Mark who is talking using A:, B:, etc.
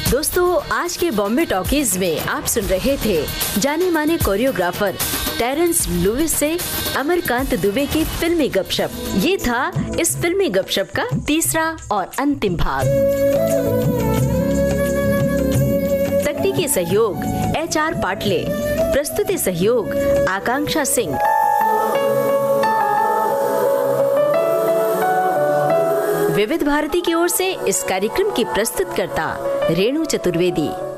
A: दोस्तों, आज के बॉम्बे टॉकीज में आप सुन रहे थे जाने माने कोरियोग्राफर टेरेंस लुइस से अमरकांत दुबे की फिल्मी गपशप। ये था इस फिल्मी गपशप का तीसरा और अंतिम भाग। तकनीकी सहयोग HR पाटले, प्रस्तुति सहयोग आकांक्षा सिंह। विविध भारती की ओर से इस कार्यक्रम की प्रस्तुतकर्ता रेणु चतुर्वेदी।